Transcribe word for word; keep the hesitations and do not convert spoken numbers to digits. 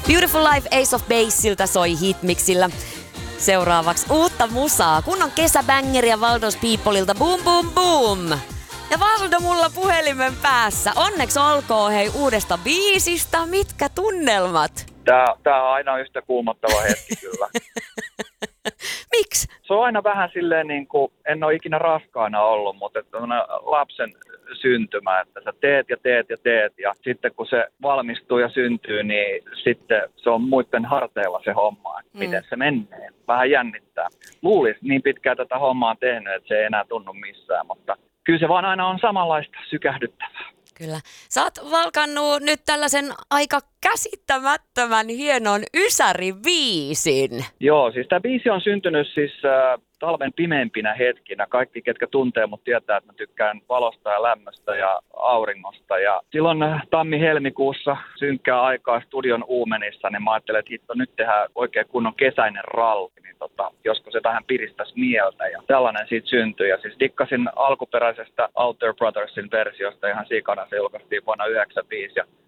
Beautiful Life Ace of Baseilta soi Hitmixillä. Seuraavaksi uutta musaa. Kunnon kesäbängeriä Valdos Peopleilta. Boom, boom, boom. Ja Valdo mulla puhelimen päässä. Onneksi olkoon hei uudesta biisistä. Mitkä tunnelmat? Tää, tää on aina yhtä kuumottava hetki kyllä. Miksi? Se on aina vähän silleen niin kuin, en ole ikinä raskaana ollut, mutta että lapsen syntymä, että sä teet ja teet ja teet ja sitten kun se valmistuu ja syntyy, niin sitten se on muiden harteilla se homma, että mm. miten se menee. Vähän jännittää. Luulisi niin pitkään tätä hommaa tehnyt, että se ei enää tunnu missään, mutta kyllä se vaan aina on samanlaista sykähdyttävää. Kyllä. Sä oot valkannut nyt tällaisen aika käsittämättömän hienon ysäribiisin. Joo, siis tämä biisi on syntynyt siis äh, talven pimeimpinä hetkinä. Kaikki, ketkä tuntee mut tietää, että mä tykkään valosta ja lämmöstä ja auringosta. Ja silloin tammi-helmikuussa synkkää aikaa studion uumenissa, niin mä ajattelin, että hitto, nyt tehdään oikein kunnon kesäinen ralli. Niin tota, josko se vähän piristäisi mieltä. Ja tällainen siitä syntyi. Ja siis dikkasin alkuperäisestä Outer Brothersin versiosta ihan sikana. Se julkaistiin vuonna yhdeksänkymmentäviisi. Ja